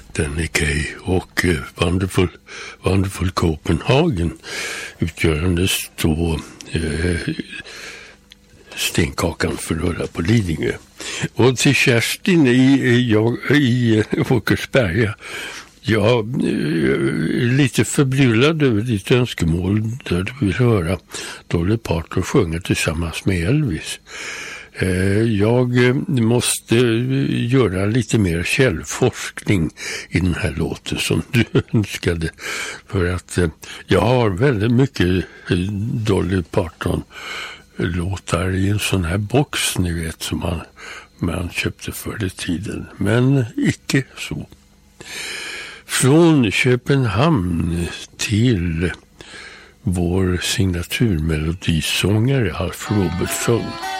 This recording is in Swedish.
Danny Kaye och Wonderful Copenhagen utgörandes då Stenkakan för röra på Lidingö. Och till Kerstin i Åkersberga, jag är lite förbryllad över ditt önskemål där du vill höra Dolly Parton sjunga tillsammans med Elvis. Jag måste göra lite mer källforskning i den här låten som du önskade, för att jag har väldigt mycket Dolly Parton låtar i en sån här box, ni vet, som man köpte förr i tiden, men icke så. Från Köpenhamn till vår signaturmelodisångare Alf Robertson.